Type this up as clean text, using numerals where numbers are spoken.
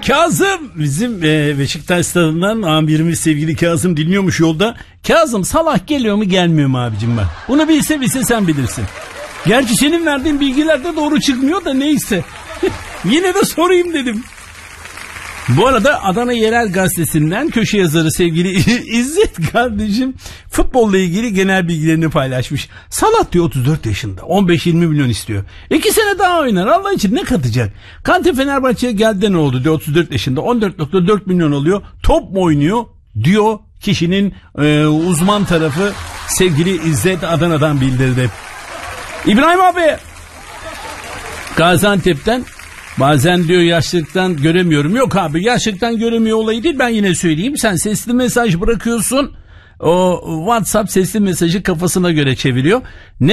Kazım bizim Beşiktaş stadından amirimiz sevgili Kazım dinliyormuş yolda. Kazım Salah geliyor mu gelmiyor mu abicim bak. Bunu bilse sen bilirsin. Gerçi senin verdiğin bilgiler de doğru çıkmıyor da neyse. Yine de sorayım dedim. Bu arada Adana Yerel Gazetesi'nden köşe yazarı sevgili İzzet kardeşim futbolla ilgili genel bilgilerini paylaşmış. Salah diyor 34 yaşında 15-20 milyon istiyor. 2 sene daha oynar Allah için ne katacak? Kante Fenerbahçe'ye geldi ne oldu diyor 34 yaşında 14.4 milyon alıyor. Top mu oynuyor diyor kişinin uzman tarafı sevgili İzzet Adana'dan bildirdi. İbrahim abi Gaziantep'ten bazen diyor yaşlıktan göremiyorum. Yok abi yaşlıktan göremiyor olayı değil, ben yine söyleyeyim. Sen sesli mesaj bırakıyorsun. O WhatsApp sesli mesajı kafasına göre çeviriyor.